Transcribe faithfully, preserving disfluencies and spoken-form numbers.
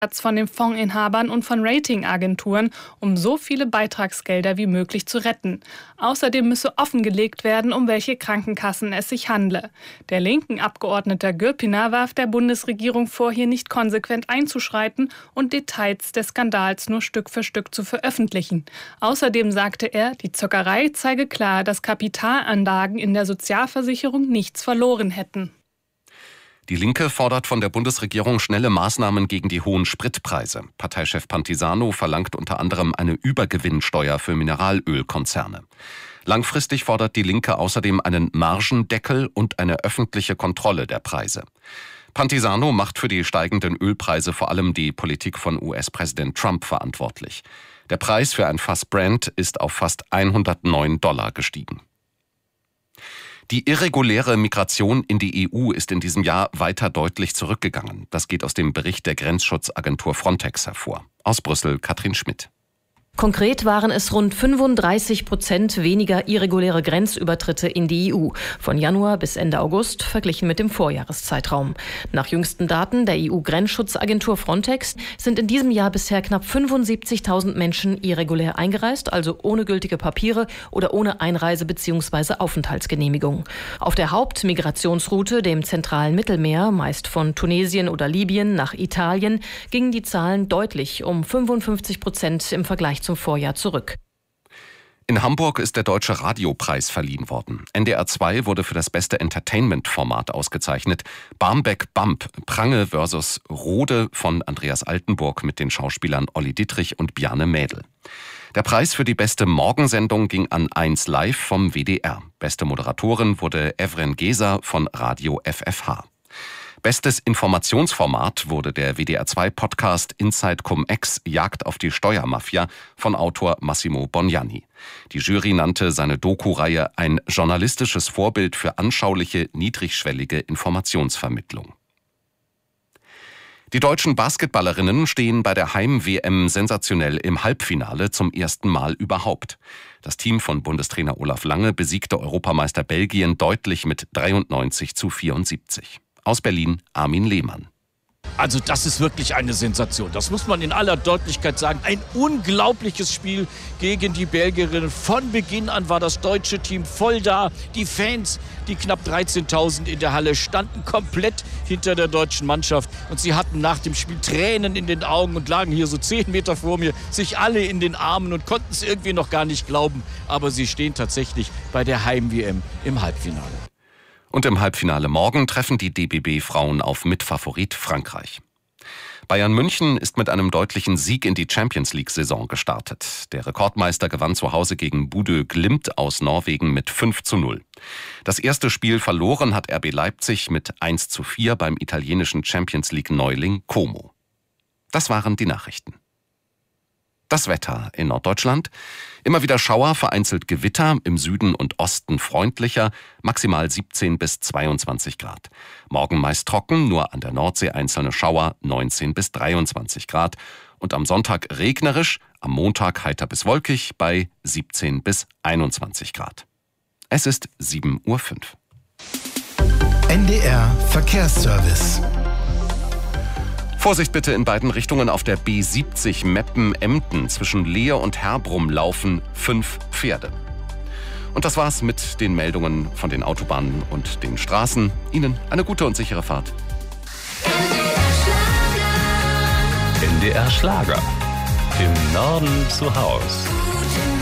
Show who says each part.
Speaker 1: von den Fondsinhabern und von Ratingagenturen, um so viele Beitragsgelder wie möglich zu retten. Außerdem müsse offengelegt werden, um welche Krankenkassen es sich handle. Der linken Abgeordneter Gürpiner warf der Bundesregierung vor, hier nicht konsequent einzuschreiten und Details des Skandals nur Stück für Stück zu veröffentlichen. Außerdem sagte er, die Zockerei zeige klar, dass Kapitalanlagen in der Sozialversicherung nichts verloren hätten.
Speaker 2: Die Linke fordert von der Bundesregierung schnelle Maßnahmen gegen die hohen Spritpreise. Parteichef Pantisano verlangt unter anderem eine Übergewinnsteuer für Mineralölkonzerne. Langfristig fordert die Linke außerdem einen Margendeckel und eine öffentliche Kontrolle der Preise. Pantisano macht für die steigenden Ölpreise vor allem die Politik von U S-Präsident Trump verantwortlich. Der Preis für ein Fass Brent ist auf fast hundertneun Dollar gestiegen. Die irreguläre Migration in die E U ist in diesem Jahr weiter deutlich zurückgegangen. Das geht aus dem Bericht der Grenzschutzagentur Frontex hervor. Aus Brüssel Katrin Schmidt.
Speaker 3: Konkret waren es rund fünfunddreißig Prozent weniger irreguläre Grenzübertritte in die E U, von Januar bis Ende August verglichen mit dem Vorjahreszeitraum. Nach jüngsten Daten der E U-Grenzschutzagentur Frontex sind in diesem Jahr bisher knapp fünfundsiebzigtausend Menschen irregulär eingereist, also ohne gültige Papiere oder ohne Einreise- bzw. Aufenthaltsgenehmigung. Auf der Hauptmigrationsroute, dem zentralen Mittelmeer, meist von Tunesien oder Libyen nach Italien, gingen die Zahlen deutlich um fünfundfünfzig Prozent im Vergleich zum Vorjahr zurück.
Speaker 2: In Hamburg ist der Deutsche Radiopreis verliehen worden. N D R zwei wurde für das beste Entertainment-Format ausgezeichnet. Barmbek Bump, Prange versus Rode von Andreas Altenburg mit den Schauspielern Olli Dittrich und Bjarne Mädel. Der Preis für die beste Morgensendung ging an eins Live vom W D R. Beste Moderatorin wurde Evren Geser von Radio F F H. Bestes Informationsformat wurde der W D R zwei Podcast Inside Cum-Ex Jagd auf die Steuermafia von Autor Massimo Bognani. Die Jury nannte seine Doku-Reihe ein journalistisches Vorbild für anschauliche, niedrigschwellige Informationsvermittlung. Die deutschen Basketballerinnen stehen bei der Heim-W M sensationell im Halbfinale zum ersten Mal überhaupt. Das Team von Bundestrainer Olaf Lange besiegte Europameister Belgien deutlich mit dreiundneunzig zu vierundsiebzig. Aus Berlin Armin Lehmann.
Speaker 4: Also das ist wirklich eine Sensation. Das muss man in aller Deutlichkeit sagen. Ein unglaubliches Spiel gegen die Belgierinnen. Von Beginn an war das deutsche Team voll da. Die Fans, die knapp dreizehntausend in der Halle, standen komplett hinter der deutschen Mannschaft. Und sie hatten nach dem Spiel Tränen in den Augen und lagen hier so zehn Meter vor mir, sich alle in den Armen und konnten es irgendwie noch gar nicht glauben. Aber sie stehen tatsächlich bei der Heim-W M im Halbfinale.
Speaker 2: Und im Halbfinale morgen treffen die D B B-Frauen auf Mitfavorit Frankreich. Bayern München ist mit einem deutlichen Sieg in die Champions-League-Saison gestartet. Der Rekordmeister gewann zu Hause gegen Bodø Glimt aus Norwegen mit fünf zu null. Das erste Spiel verloren hat R B Leipzig mit eins zu vier beim italienischen Champions-League-Neuling Como. Das waren die Nachrichten. Das Wetter in Norddeutschland. Immer wieder Schauer, vereinzelt Gewitter, im Süden und Osten freundlicher, maximal siebzehn bis zweiundzwanzig Grad. Morgen meist trocken, nur an der Nordsee einzelne Schauer, neunzehn bis dreiundzwanzig Grad. Und am Sonntag regnerisch, am Montag heiter bis wolkig bei siebzehn bis einundzwanzig Grad. Es ist sieben Uhr fünf.
Speaker 5: N D R Verkehrsservice.
Speaker 2: Vorsicht bitte in beiden Richtungen auf der B siebzig Meppen-Emden. Zwischen Leer und Herbrum laufen fünf Pferde. Und das war's mit den Meldungen von den Autobahnen und den Straßen. Ihnen eine gute und sichere Fahrt.
Speaker 6: N D R Schlager. Im Norden zu Haus.